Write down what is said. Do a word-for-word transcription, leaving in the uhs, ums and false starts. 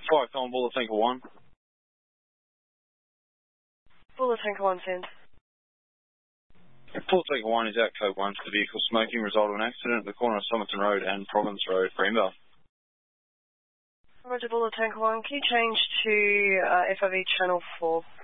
Fire Colin Buller Tanker one. Buller Tanker one, send. Buller Tanker one is out code one for the vehicle smoking, resulted in an accident at the corner of Somerton Road and Province Road, Greenville. Roger, Buller Tanker one, can you change to uh, F O V channel four?